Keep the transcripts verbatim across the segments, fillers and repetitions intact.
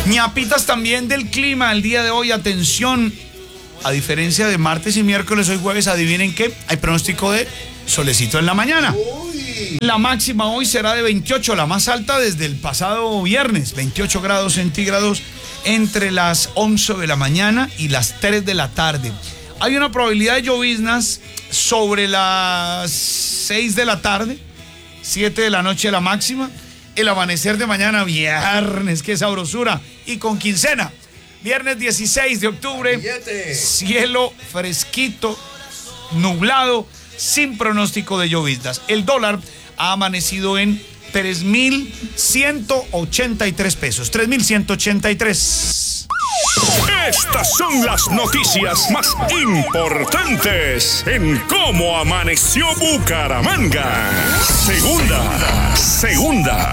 Ñapitas también del clima el día de hoy, atención, a diferencia de martes y miércoles, hoy jueves, adivinen qué, hay pronóstico de solecito en la mañana. Uy. La máxima hoy será de veintiocho, la más alta desde el pasado viernes, veintiocho grados centígrados entre las once de la mañana y las tres de la tarde. Hay una probabilidad de lloviznas sobre las seis de la tarde, siete de la noche la máxima. El amanecer de mañana, viernes, qué sabrosura, y con quincena, viernes dieciséis de octubre, Billete. Cielo fresquito, nublado, sin pronóstico de lloviznas. El dólar ha amanecido en tres mil ciento ochenta y tres pesos, tres mil ciento ochenta y tres. Estas son las noticias más importantes en Cómo Amaneció Bucaramanga. Segunda, segunda.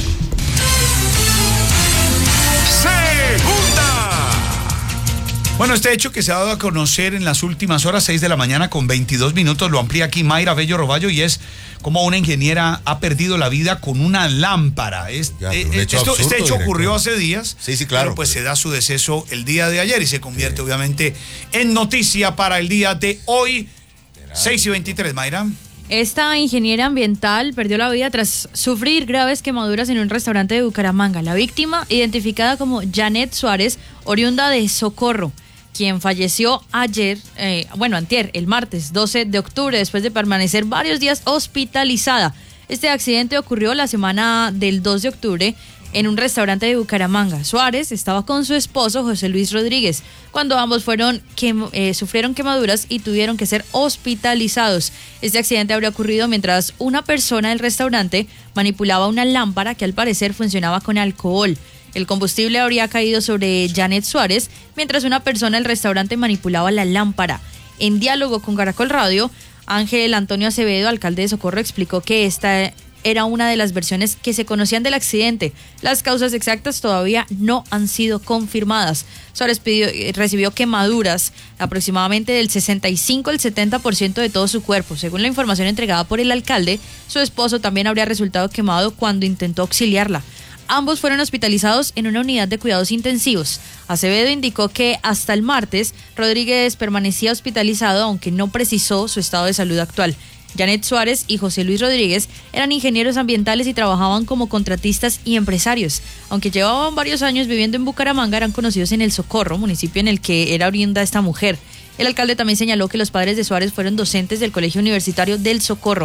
Segunda. Bueno, este hecho que se ha dado a conocer en las últimas horas, seis de la mañana con veintidós minutos, lo amplía aquí Mayra Bello Roballo, y es como una ingeniera ha perdido la vida con una lámpara. Es, ya, eh, hecho esto, absurdo, este hecho director. Ocurrió hace días, sí, sí, claro, pero pues pero... se da su deceso el día de ayer y se convierte sí. obviamente en noticia para el día de hoy, seis y veintitrés, Mayra. Esta ingeniera ambiental perdió la vida tras sufrir graves quemaduras en un restaurante de Bucaramanga. La víctima, identificada como Janet Suárez, oriunda de Socorro, quien falleció ayer, eh, bueno, antier, el martes doce de octubre, después de permanecer varios días hospitalizada. Este accidente ocurrió la semana del dos de octubre en un restaurante de Bucaramanga. Suárez estaba con su esposo, José Luis Rodríguez, cuando ambos fueron quem- eh, sufrieron quemaduras y tuvieron que ser hospitalizados. Este accidente habría ocurrido mientras una persona del restaurante manipulaba una lámpara que al parecer funcionaba con alcohol. El combustible habría caído sobre Janet Suárez mientras una persona del restaurante manipulaba la lámpara. En diálogo con Caracol Radio, Ángel Antonio Acevedo, alcalde de Socorro, explicó que esta era una de las versiones que se conocían del accidente. Las causas exactas todavía no han sido confirmadas. Suárez pidió, recibió quemaduras aproximadamente del sesenta y cinco al setenta por ciento de todo su cuerpo. Según la información entregada por el alcalde, su esposo también habría resultado quemado cuando intentó auxiliarla. Ambos fueron hospitalizados en una unidad de cuidados intensivos. Acevedo indicó que hasta el martes Rodríguez permanecía hospitalizado, aunque no precisó su estado de salud actual. Janet Suárez y José Luis Rodríguez eran ingenieros ambientales y trabajaban como contratistas y empresarios. Aunque llevaban varios años viviendo en Bucaramanga, eran conocidos en el Socorro, municipio en el que era oriunda esta mujer. El alcalde también señaló que los padres de Suárez fueron docentes del Colegio Universitario del Socorro.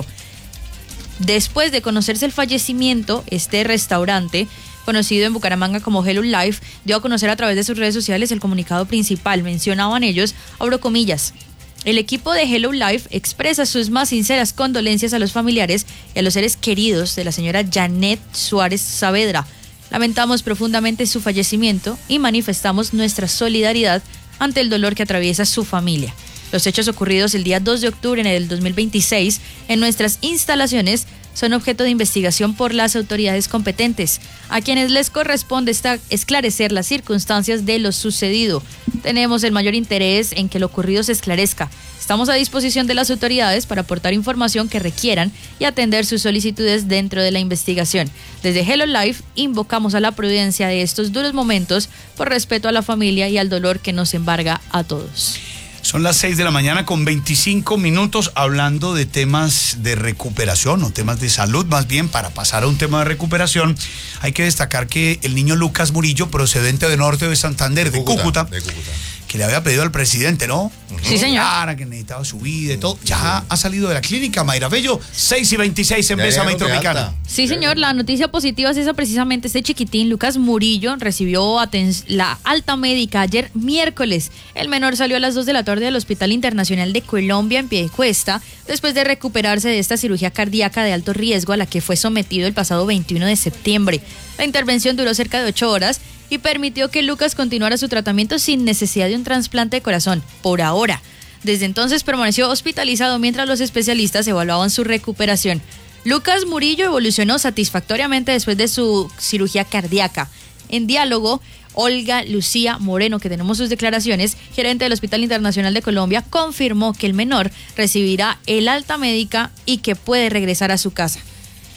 Después de conocerse el fallecimiento, este restaurante, conocido en Bucaramanga como Hello Life, dio a conocer a través de sus redes sociales el comunicado principal. Mencionaban ellos, abro comillas, el equipo de Hello Life expresa sus más sinceras condolencias a los familiares y a los seres queridos de la señora Janet Suárez Saavedra. Lamentamos profundamente su fallecimiento y manifestamos nuestra solidaridad ante el dolor que atraviesa su familia. Los hechos ocurridos el día dos de octubre en el dos mil veintiséis en nuestras instalaciones son objeto de investigación por las autoridades competentes, a quienes les corresponde esta, esclarecer las circunstancias de lo sucedido. Tenemos el mayor interés en que lo ocurrido se esclarezca. Estamos a disposición de las autoridades para aportar información que requieran y atender sus solicitudes dentro de la investigación. Desde Hello Life invocamos a la prudencia de estos duros momentos por respeto a la familia y al dolor que nos embarga a todos. Son las seis de la mañana con veinticinco minutos, hablando de temas de recuperación o temas de salud, más bien. Para pasar a un tema de recuperación, hay que destacar que el niño Lucas Murillo, procedente de Norte de Santander, de Cúcuta, Cúcuta, de Cúcuta. que le había pedido al presidente, ¿no? Sí, señor. Claro, que necesitaba su vida y todo. Ya ha salido de la clínica, Mayra Bello, seis y veintiséis en Bésame y Tropicana. Sí, señor, la noticia positiva es esa precisamente. Este chiquitín, Lucas Murillo, recibió aten- la alta médica ayer miércoles. El menor salió a las dos de la tarde del Hospital Internacional de Colombia en Piedecuesta, después de recuperarse de esta cirugía cardíaca de alto riesgo a la que fue sometido el pasado veintiuno de septiembre. La intervención duró cerca de ocho horas y permitió que Lucas continuara su tratamiento sin necesidad de un trasplante de corazón, por ahora. Desde entonces permaneció hospitalizado mientras los especialistas evaluaban su recuperación. Lucas Murillo evolucionó satisfactoriamente después de su cirugía cardíaca. En diálogo, Olga Lucía Moreno, que tenemos sus declaraciones, gerente del Hospital Internacional de Colombia, confirmó que el menor recibirá el alta médica y que puede regresar a su casa.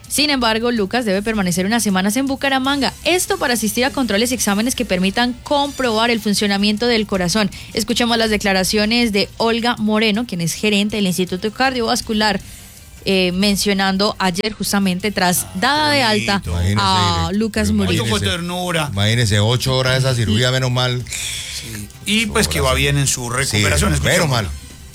Sin embargo, Lucas debe permanecer unas semanas en Bucaramanga, esto para asistir a controles y exámenes que permitan comprobar el funcionamiento del corazón. Escuchamos las declaraciones de Olga Moreno, quien es gerente del Instituto Cardiovascular, eh, mencionando ayer justamente tras dada de alta a Lucas Murillo. Imagínese, ocho horas de esa cirugía, menos mal. Sí. Y pues que va bien en su recuperación. Sí, menos mal.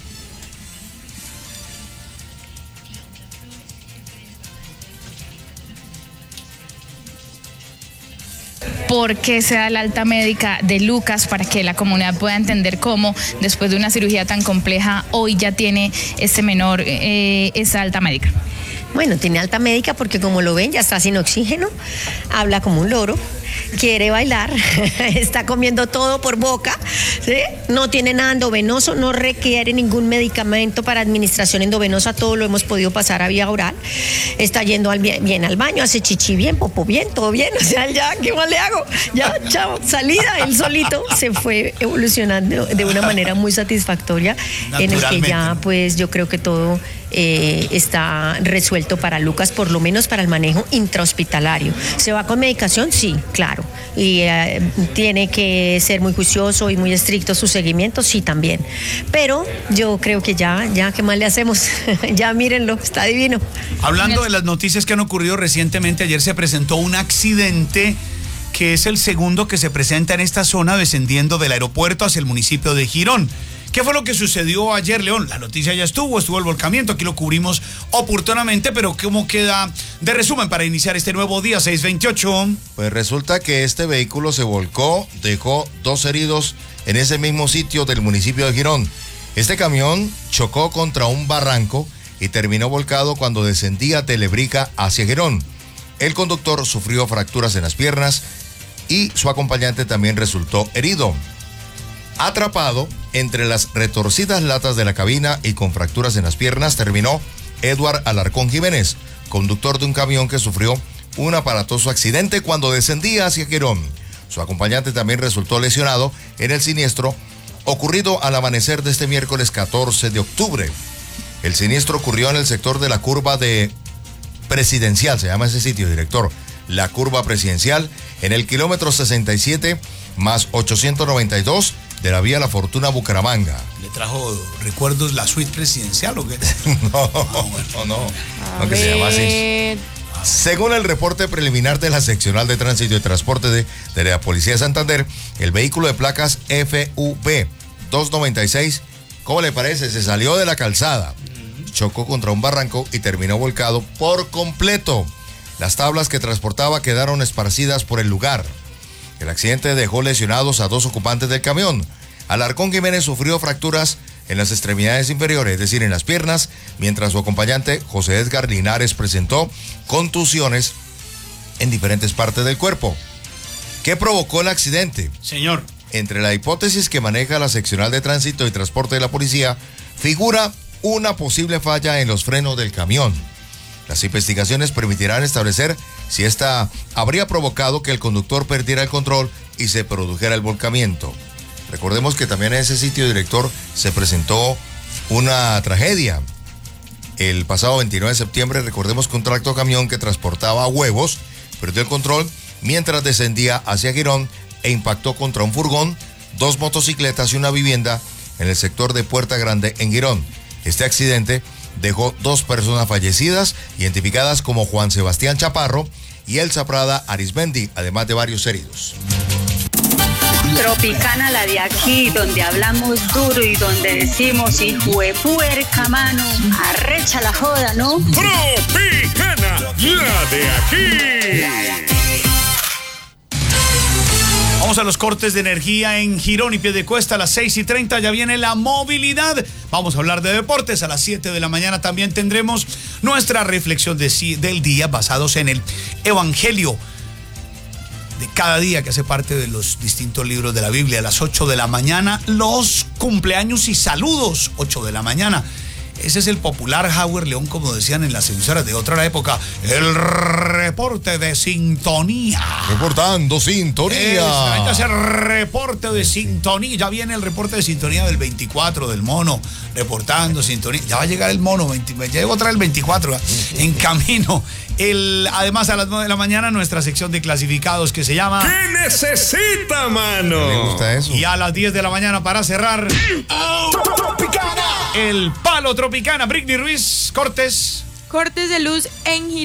¿Por qué se da la alta médica de Lucas? Para que la comunidad pueda entender cómo, después de una cirugía tan compleja, hoy ya tiene este menor eh, esa alta médica. Bueno, tiene alta médica porque, como lo ven, ya está sin oxígeno, habla como un loro, quiere bailar, está comiendo todo por boca, ¿sí? No tiene nada endovenoso, no requiere ningún medicamento para administración endovenosa, todo lo hemos podido pasar a vía oral, está yendo al bien, bien al baño, hace chichi bien, popó bien, todo bien, o sea, ya, ¿qué más le hago? Ya, chao, salida, él solito se fue evolucionando de una manera muy satisfactoria, en el que ya, pues, yo creo que todo eh, está resuelto para Lucas, por lo menos para el manejo intrahospitalario. ¿Se va con medicación? Sí, claro. Y eh, tiene que ser muy juicioso y muy estricto su seguimiento, sí, también. Pero yo creo que ya, ya, ¿qué más le hacemos? Ya mírenlo, está divino. Hablando de las noticias que han ocurrido recientemente, ayer se presentó un accidente que es el segundo que se presenta en esta zona descendiendo del aeropuerto hacia el municipio de Girón. ¿Qué fue lo que sucedió ayer, León? La noticia ya estuvo, estuvo el volcamiento, aquí lo cubrimos oportunamente, pero ¿cómo queda de resumen para iniciar este nuevo día, seis veintiocho? Pues resulta que este vehículo se volcó, dejó dos heridos en ese mismo sitio del municipio de Girón. Este camión chocó contra un barranco y terminó volcado cuando descendía de Lebrica hacia Girón. El conductor sufrió fracturas en las piernas y su acompañante también resultó herido. Atrapado entre las retorcidas latas de la cabina y con fracturas en las piernas terminó Eduard Alarcón Jiménez, conductor de un camión que sufrió un aparatoso accidente cuando descendía hacia Girón. Su acompañante también resultó lesionado en el siniestro ocurrido al amanecer de este miércoles catorce de octubre. El siniestro ocurrió en el sector de la curva de Presidencial, se llama ese sitio, director, la curva Presidencial, en el kilómetro sesenta y siete más ochocientos noventa y dos de la vía La Fortuna Bucaramanga. ¿Le trajo recuerdos la suite presidencial o qué? no, ah, bueno. no, no, no que se llama así. Según el reporte preliminar de la Seccional de Tránsito y Transporte de, de la Policía de Santander, el vehículo de placas F U B doscientos noventa y seis, ¿cómo le parece? Se salió de la calzada, chocó contra un barranco y terminó volcado por completo. Las tablas que transportaba quedaron esparcidas por el lugar. El accidente dejó lesionados a dos ocupantes del camión. Alarcón Jiménez sufrió fracturas en las extremidades inferiores, es decir, en las piernas, mientras su acompañante, José Edgar Linares, presentó contusiones en diferentes partes del cuerpo. ¿Qué provocó el accidente? Señor. Entre la hipótesis que maneja la Seccional de Tránsito y Transporte de la Policía, figura una posible falla en los frenos del camión. Las investigaciones permitirán establecer si esta habría provocado que el conductor perdiera el control y se produjera el volcamiento. Recordemos que también en ese sitio, director, se presentó una tragedia. El pasado veintinueve de septiembre, recordemos que un tractocamión que transportaba huevos perdió el control mientras descendía hacia Girón e impactó contra un furgón, dos motocicletas y una vivienda en el sector de Puerta Grande en Girón. Este accidente dejó dos personas fallecidas, identificadas como Juan Sebastián Chaparro y Elsa Prada Arismendi, además de varios heridos. Tropicana, la de aquí, donde hablamos duro y donde decimos hijo de puerca, mano, arrecha la joda, ¿no? Tropicana, la de aquí. Vamos a los cortes de energía en Girón y Piedecuesta a las seis y treinta. Ya viene la movilidad. Vamos a hablar de deportes. A las siete de la mañana también tendremos nuestra reflexión de, del día basados en el Evangelio de cada día, que hace parte de los distintos libros de la Biblia. A las ocho de la mañana, los cumpleaños y saludos. ocho de la mañana. Ese es el popular Howard León, como decían en las emisoras de otra época. El reporte de sintonía. Reportando sintonía. Este es el reporte de sintonía. Ya viene el reporte de sintonía del veinticuatro del mono. Reportando sintonía. Ya va a llegar el mono. veinte, ya llegó otra vez el veinticuatro. En camino. El, además, a las nueve de la mañana, nuestra sección de clasificados que se llama ¿Qué necesita, mano? Me gusta eso. Y a las diez de la mañana, para cerrar, el Palo Tropicana. Britney Ruiz Cortés. Cortes de luz en Girón.